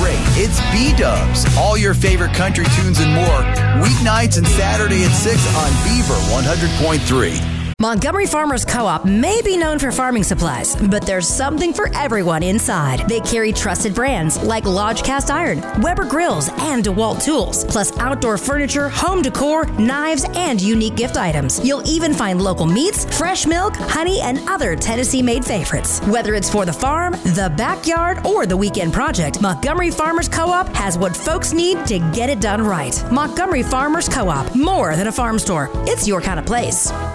great. It's B-Dubs. All your favorite country tunes and more. Weeknights and Saturday at 6 on Beaver 100.3. Montgomery Farmers Co-op may be known for farming supplies, but there's something for everyone inside. They carry trusted brands like Lodge Cast Iron, Weber Grills, and DeWalt Tools, plus outdoor furniture, home decor, knives, and unique gift items. You'll even find local meats, fresh milk, honey, and other Tennessee-made favorites. Whether it's for the farm, the backyard, or the weekend project, Montgomery Farmers Co-op has what folks need to get it done right. Montgomery Farmers Co-op, more than a farm store. It's your kind of place.